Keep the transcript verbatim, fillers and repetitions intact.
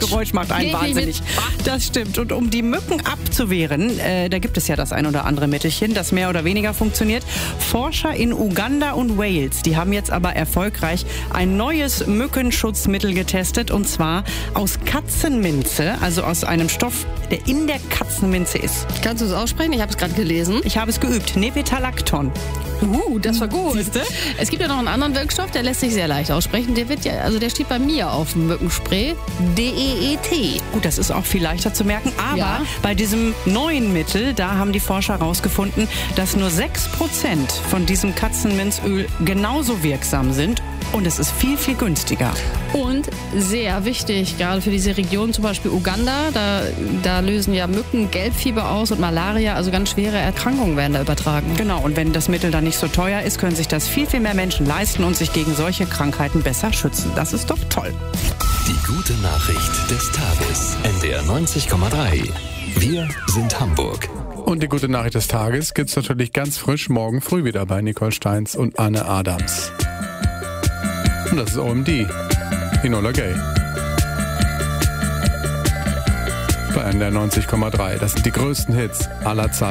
Geräusch macht einen Geh ich wahnsinnig. Das stimmt. Und um die Mücken abzuwehren, äh, da gibt es ja das ein oder andere Mittelchen, das mehr oder weniger funktioniert. Forscher in Uganda und Wales, die haben jetzt aber erfolgreich ein neues Mückenschutzmittel getestet, und zwar aus Katzenminze, also aus einem Stoff, der in der Katzenminze ist. Kannst du es aussprechen? Ich habe es gerade gelesen. Ich habe es geübt. Nepetalacton. Uh, das war gut. Siehste? Es gibt ja noch einen anderen Wirkstoff, der lässt sich sehr leicht aussprechen. Der wird ja, also der steht bei mir auf dem Mückenspray. D E E T. Gut, das ist auch viel leichter zu merken, aber Ja. bei diesem neuen Mittel, da haben die Forscher herausgefunden, dass nur sechs Prozent von diesem Katzenminzöl genauso wirksam sind, und es ist viel, viel günstiger. Und sehr wichtig, gerade für diese Region, zum Beispiel Uganda, da, da lösen ja Mücken Gelbfieber aus und Malaria, also ganz schwere Erkrankungen werden da übertragen. Genau, und wenn das Mittel dann nicht so teuer ist, können sich das viel, viel mehr Menschen leisten und sich gegen solche Krankheiten besser schützen. Das ist doch toll. Die gute Nachricht des Tages. N D R neunzig Komma drei. Wir sind Hamburg. Und die gute Nachricht des Tages gibt's natürlich ganz frisch morgen früh wieder bei Nicole Steins und Anne Adams. Und das ist O M D. Enola Gay. Bei N D R neunzig Komma drei. Das sind die größten Hits aller Zeiten.